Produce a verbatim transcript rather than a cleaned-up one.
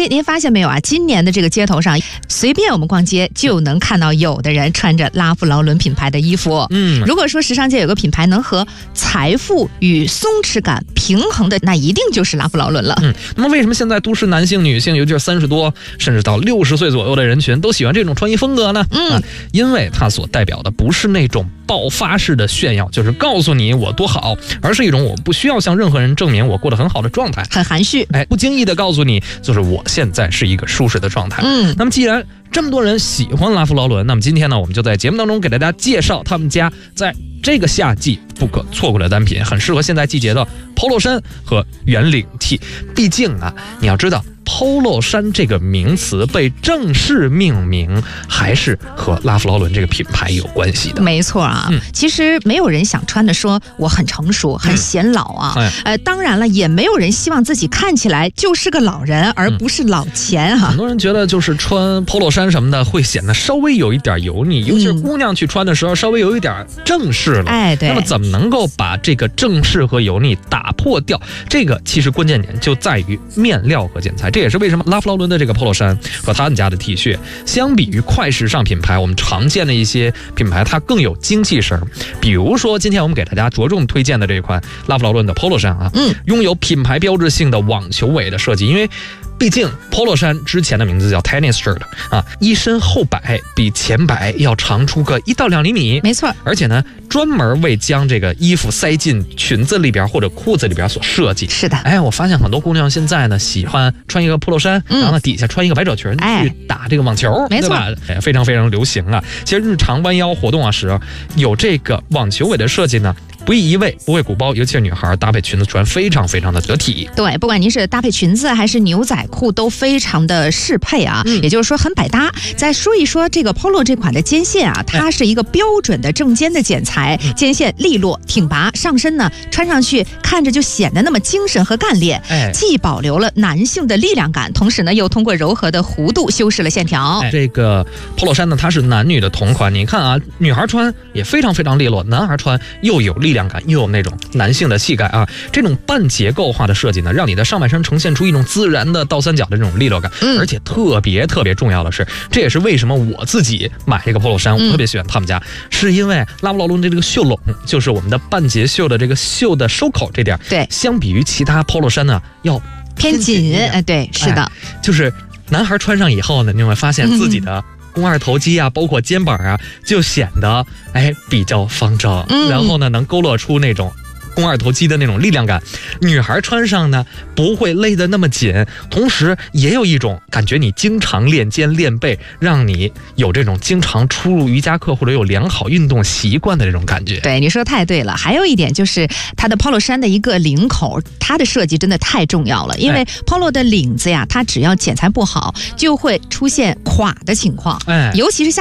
以您发现没有啊？今年的这个街头上，随便我们逛街就能看到有的人穿着拉夫劳伦品牌的衣服。嗯，如果说时尚界有个品牌能和财富与松弛感平衡的，那一定就是拉夫劳伦了。 嗯，那么为什么现在都市男性、女性，尤其是三十多甚至到六十岁左右的人群都喜欢这种穿衣风格呢？嗯、啊，因为它所代表的不是那种爆发式的炫耀，就是告诉你我多好，而是一种我不需要向任何人证明我过得很好的状态， 很含蓄。 哎，不经意的告诉你，就是我现在是一个舒适的状态。嗯，那么既然这么多人喜欢拉夫劳伦，那么今天呢，我们就在节目当中给大家介绍他们家在这个夏季不可错过的单品，很适合现在季节的 polo 衫和圆领 T。毕竟啊，你要知道，polo 衫这个名词被正式命名，还是和拉夫劳伦这个品牌有关系的。 没错啊，嗯、其实没有人想穿的说我很成熟、很显老啊。嗯、呃，当然了，也没有人希望自己看起来就是个老人，而不是老钱哈、啊嗯。 很多人觉得就是穿 polo 衫什么的会显得稍微有一点油腻，尤其是姑娘去穿的时候，稍微有一点正式了。 哎，对。 那么怎么能够把这个正式和油腻打破掉？这个其实关键点就在于面料和剪裁。这也是为什么拉夫劳伦的这个 polo 衫和他们家的 T 恤，相比于快时尚品牌，我们常见的一些品牌，它更有精气神。比如说，今天我们给大家着重推荐的这款拉夫劳伦的 polo 衫啊，嗯，拥有品牌标志性的网球尾的设计，因为毕竟 polo 衫之前的名字叫 tennis shirt 啊，衣身后摆比前摆要长出个一到两厘米， 没错。 而且呢，专门为将这个衣服塞进裙子里边或者裤子里边所设计。 是的， 哎，我发现很多姑娘现在呢喜欢穿一个 polo 衫，嗯、然后呢底下穿一个百褶裙、哎、去打这个网球， 没错， 对吧？哎，非常非常流行啊。其实日常弯腰活动啊时，有这个网球尾的设计呢，不易移位，不会鼓包，尤其是女孩搭配裙子穿非常非常的得体。 对，不管您是搭配裙子还是牛仔裤，都非常的适配啊，嗯、也就是说很百搭。再说一说这个 polo 这款的肩线啊，它是一个标准的正肩的剪裁，哎、肩线利落挺拔，上身呢穿上去看着就显得那么精神和干练，哎、既保留了男性的力量感，同时呢又通过柔和的弧度修饰了线条。 哎、这个 polo 衫呢，它是男女的同款，你看啊，女孩穿也非常非常利落，男孩穿又有力量感，又有那种男性的气概啊。这种半结构化的设计呢，让你的上半身呈现出一种自然的倒三角的这种利落感，嗯、而且特别特别重要的是，这也是为什么我自己买这个 polo 衫，我特别喜欢他们家，嗯、是因为拉夫劳伦的这个袖拢，就是我们的半截袖的这个袖的收口这点， 对， 相比于其他 polo 衫呢要偏紧，哎，对，是的，哎、 就是男孩穿上以后呢，你会发现自己的、嗯。肱二头肌啊，包括肩膀啊，就显得哎比较方正，嗯、然后呢，能勾勒出那种肱二头肌的那种力量感。女孩穿上呢，不会勒得那么紧，同时也有一种感觉，你经常练肩练背，让你有这种经常出入瑜伽课或者有良好运动习惯的这种感觉。 对，你说太对了。还有一点就是它的 polo 衫的一个领口，它的设计真的太重要了，因为 polo 的领子呀，它只要剪裁不好，就会出现垮的情况，哎，尤其是像